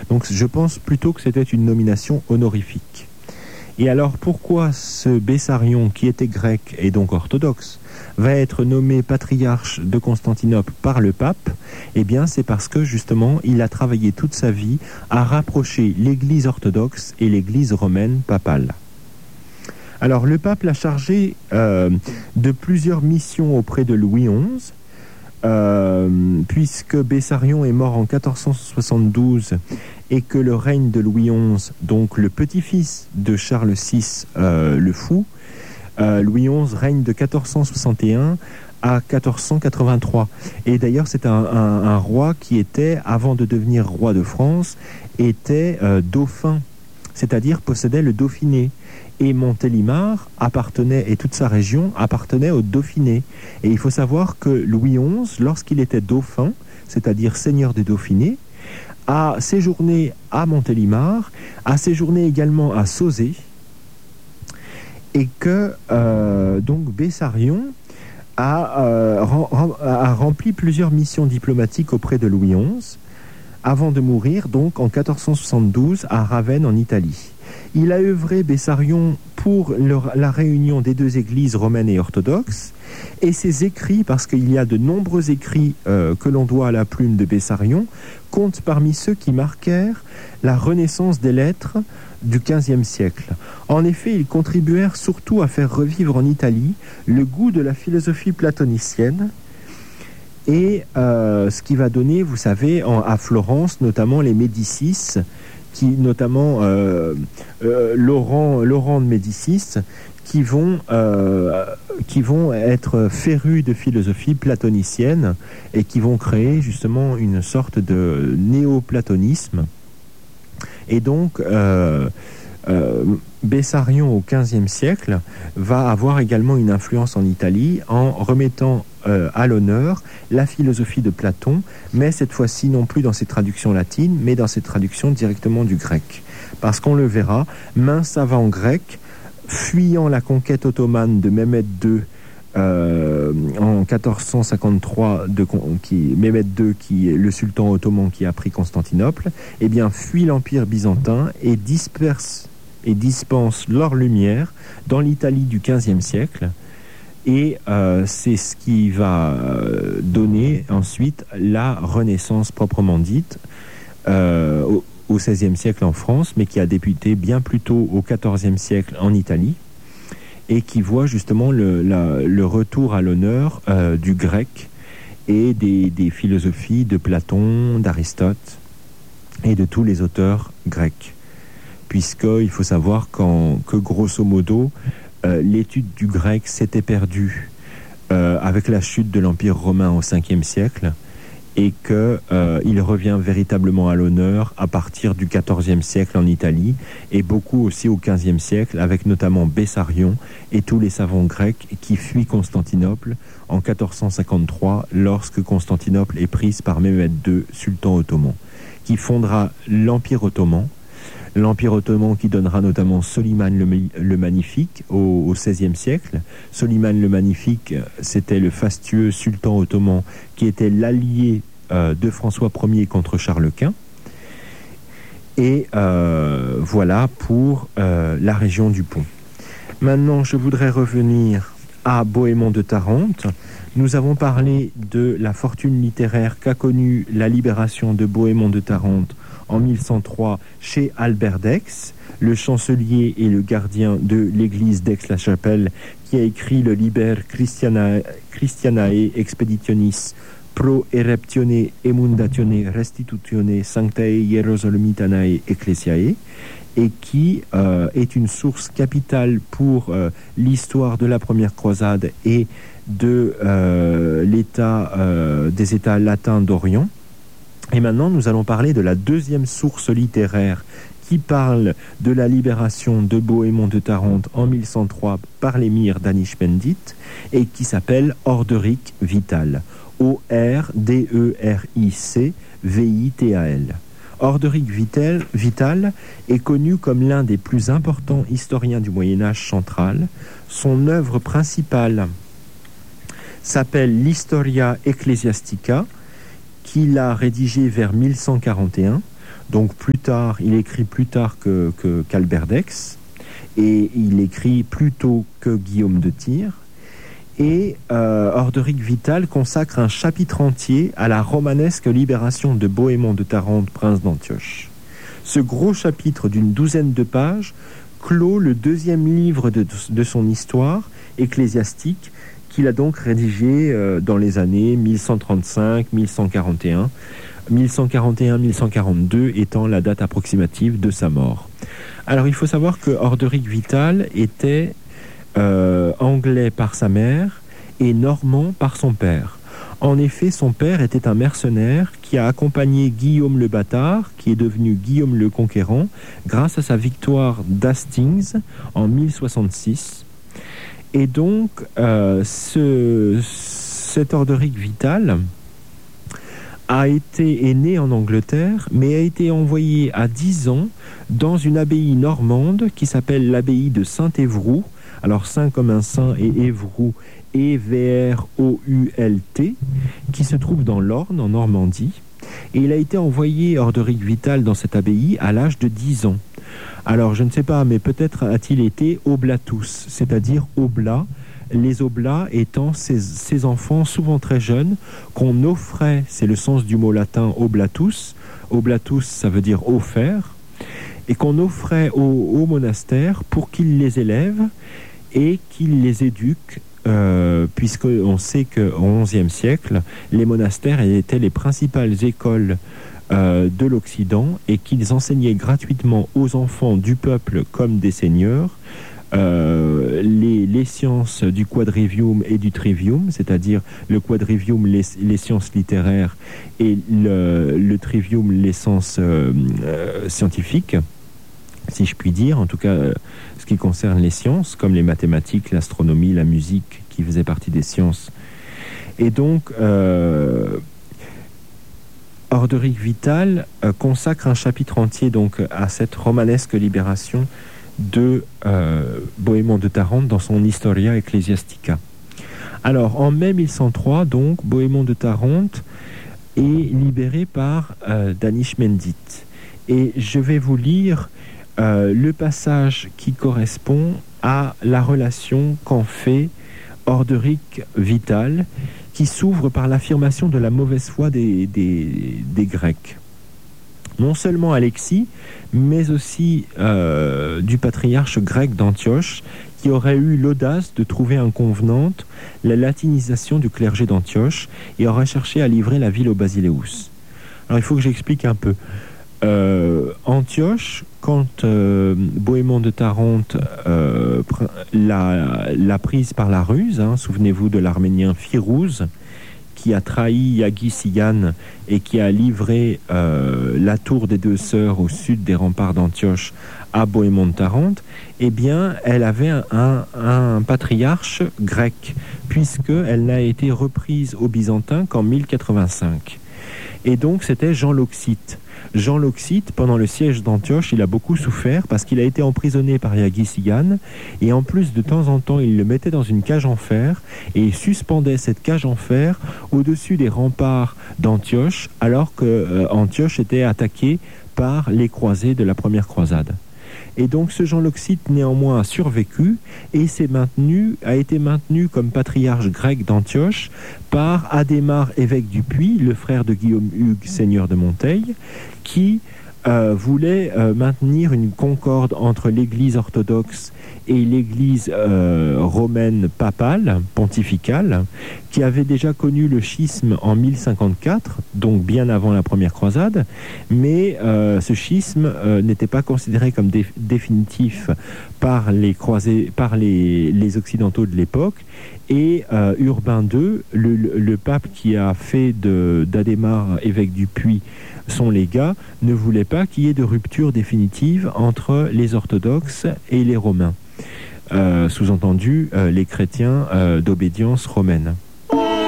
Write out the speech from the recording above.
Donc je pense plutôt que c'était une nomination honorifique. Et alors pourquoi ce Bessarion, qui était grec et donc orthodoxe, va être nommé patriarche de Constantinople par le pape? Eh bien c'est parce que justement il a travaillé toute sa vie à rapprocher l'église orthodoxe et l'église romaine papale. Alors le pape l'a chargé de plusieurs missions auprès de Louis XI, puisque Bessarion est mort en 1472 et que le règne de Louis XI, donc le petit-fils de Charles VI le Fou, Louis XI règne de 1461 à 1483. Et d'ailleurs, c'est un roi qui était, avant de devenir roi de France, était dauphin, c'est-à-dire possédait le Dauphiné. Et Montélimar appartenait, et toute sa région appartenait au Dauphiné. Et il faut savoir que Louis XI, lorsqu'il était dauphin, c'est-à-dire seigneur du Dauphiné, a séjourné à Montélimar, a séjourné également à Sauzet, et que donc Bessarion a rempli plusieurs missions diplomatiques auprès de Louis XI, avant de mourir donc en 1472 à Ravenne en Italie. Il a œuvré, Bessarion, pour la réunion des deux églises romaines et orthodoxes, et ses écrits, parce qu'il y a de nombreux écrits que l'on doit à la plume de Bessarion, comptent parmi ceux qui marquèrent la renaissance des lettres du XVe siècle. En effet, ils contribuèrent surtout à faire revivre en Italie le goût de la philosophie platonicienne, et ce qui va donner, vous savez, à Florence, notamment les Médicis, qui notamment Laurent de Médicis, qui vont être férus de philosophie platonicienne et qui vont créer justement une sorte de néoplatonisme. Et donc Bessarion au XVe siècle va avoir également une influence en Italie en remettant à l'honneur la philosophie de Platon, mais cette fois-ci non plus dans ses traductions latines, mais dans ses traductions directement du grec. Parce qu'on le verra, maint savant grec, fuyant la conquête ottomane de Mehmed II en 1453, Mehmed II, qui est le sultan ottoman qui a pris Constantinople, eh bien fuit l'Empire byzantin et dispense leur lumière dans l'Italie du XVe siècle. Et c'est ce qui va donner ensuite la Renaissance proprement dite au XVIe siècle en France, mais qui a débuté bien plus tôt au XIVe siècle en Italie, et qui voit justement le retour à l'honneur du grec et des philosophies de Platon, d'Aristote et de tous les auteurs grecs. Puisqu'il faut savoir que grosso modo, l'étude du grec s'était perdue avec la chute de l'Empire romain au Ve siècle, et qu'il revient véritablement à l'honneur à partir du XIVe siècle en Italie, et beaucoup aussi au XVe siècle, avec notamment Bessarion et tous les savants grecs qui fuient Constantinople en 1453, lorsque Constantinople est prise par Mehmed II, sultan ottoman, qui fondera l'Empire ottoman. L'Empire ottoman qui donnera notamment Soliman le Magnifique au XVIe siècle. Soliman le Magnifique, c'était le fastueux sultan ottoman qui était l'allié de François Ier contre Charles Quint. Et voilà pour la région du Pont. Maintenant, je voudrais revenir à Bohémond de Tarente. Nous avons parlé de la fortune littéraire qu'a connue la libération de Bohémond de Tarente en 1103 chez Albert d'Aix, le chancelier et le gardien de l'église d'Aix-la-Chapelle, qui a écrit le Liber Christianae Expeditionis pro ereptione emundatione restitutione sanctae Hierosolimitanae Ecclesiae, et qui est une source capitale pour l'histoire de la première croisade et de des États latins d'Orient. Et maintenant, nous allons parler de la deuxième source littéraire qui parle de la libération de Bohémond de Tarente en 1103 par l'émir d'Anish-Mendit, et qui s'appelle Orderic Vital. O-R-D-E-R-I-C-V-I-T-A-L. Orderic Vital est connu comme l'un des plus importants historiens du Moyen-Âge central. Son œuvre principale s'appelle l'Historia Ecclesiastica, qu'il a rédigée vers 1141, Donc plus tard, il écrit plus tard qu'Albert d'Aix, et il écrit plus tôt que Guillaume de Tyr. Et Orderic Vital consacre un chapitre entier à la romanesque libération de Bohémond de Tarente, prince d'Antioche. Ce gros chapitre d'une 12aine de pages clôt le 2e livre de son histoire ecclésiastique, qu'il a donc rédigé dans les années 1135-1141, 1141-1142 étant la date approximative de sa mort. Alors il faut savoir que Orderic Vital était anglais par sa mère et normand par son père. En effet, son père était un mercenaire qui a accompagné Guillaume le Bâtard, qui est devenu Guillaume le Conquérant, grâce à sa victoire d'Hastings en 1066. Et donc, cet Orderic Vital est né en Angleterre, mais a été envoyé à 10 ans dans une abbaye normande qui s'appelle l'abbaye de Saint-Évroult. Alors saint comme un saint et Évroult, E-V-R-O-U-L-T, qui se trouve dans l'Orne, en Normandie. Et il a été envoyé, Orderic Vital, dans cette abbaye à l'âge de 10 ans. Alors je ne sais pas, mais peut-être a-t-il été oblatus, c'est-à-dire oblat, les oblats étant ces enfants souvent très jeunes qu'on offrait, c'est le sens du mot latin oblatus, oblatus ça veut dire offert, et qu'on offrait au monastère pour qu'il les élève et qu'il les éduque, puisqu'on sait qu'au XIe siècle, les monastères étaient les principales écoles de l'Occident et qu'ils enseignaient gratuitement aux enfants du peuple comme des seigneurs les sciences du quadrivium et du trivium, c'est-à-dire le quadrivium, les sciences littéraires, et le trivium, les sciences scientifiques, si je puis dire, en tout cas ce qui concerne les sciences, comme les mathématiques, l'astronomie, la musique, qui faisaient partie des sciences. Et donc, Orderic Vital consacre un chapitre entier donc, à cette romanesque libération de Bohémond de Tarente dans son Historia Ecclesiastica. Alors, en mai 1103, donc, Bohémond de Tarente est libéré par Danish Mendit. Et je vais vous lire le passage qui correspond à la relation qu'en fait Orderic Vital, qui s'ouvre par l'affirmation de la mauvaise foi des Grecs. Non seulement Alexis, mais aussi du patriarche grec d'Antioche, qui aurait eu l'audace de trouver inconvenante la latinisation du clergé d'Antioche et aurait cherché à livrer la ville aux Basileus. Alors il faut que j'explique un peu. Antioche, quand Bohémond de Tarente l'a prise par la ruse, souvenez-vous de l'Arménien Firouz, qui a trahi Yaghi Sigan et qui a livré la tour des deux sœurs au sud des remparts d'Antioche à Bohémond de Tarente, eh bien, elle avait un patriarche grec, puisqu'elle n'a été reprise aux Byzantins qu'en 1085. Et donc, c'était Jean l'Oxite. Jean l'Oxite, pendant le siège d'Antioche, il a beaucoup souffert parce qu'il a été emprisonné par Yaghi Sigan, et en plus, de temps en temps, il le mettait dans une cage en fer et il suspendait cette cage en fer au-dessus des remparts d'Antioche, alors que Antioche était attaqué par les croisés de la première croisade. Et donc ce Jean l'Oxite néanmoins a survécu et a été maintenu comme patriarche grec d'Antioche par Adhémar, évêque du Puy, le frère de Guillaume Hugues, seigneur de Monteil, qui voulait maintenir une concorde entre l'église orthodoxe et l'église romaine papale, pontificale, qui avait déjà connu le schisme en 1054, donc bien avant la première croisade, mais ce schisme n'était pas considéré comme définitif par les occidentaux de l'époque, et Urbain II, le pape qui a fait d'Adhémar, évêque du Puy, son légat, ne voulait pas qu'il y ait de rupture définitive entre les orthodoxes et les romains. Sous-entendu, les chrétiens d'obédience romaine.